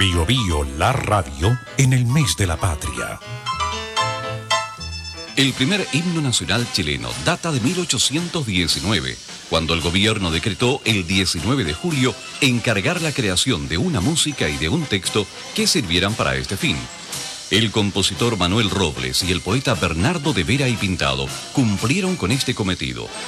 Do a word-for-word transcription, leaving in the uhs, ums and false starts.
Bio Bio, la radio, en el mes de la patria. El primer himno nacional chileno data de mil ochocientos diecinueve, cuando el gobierno decretó el diecinueve de julio encargar la creación de una música y de un texto que sirvieran para este fin. El compositor Manuel Robles y el poeta Bernardo de Vera y Pintado cumplieron con este cometido.